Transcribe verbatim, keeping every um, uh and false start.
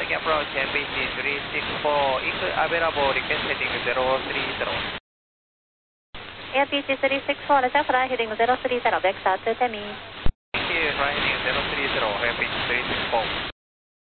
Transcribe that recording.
Taking approach M B C three six four, is available, request heading zero three zero. M B C three six four, Roger, fly heading zero three zero, vector to Temi. Thank you, fly heading zero three zero, M B C three six four.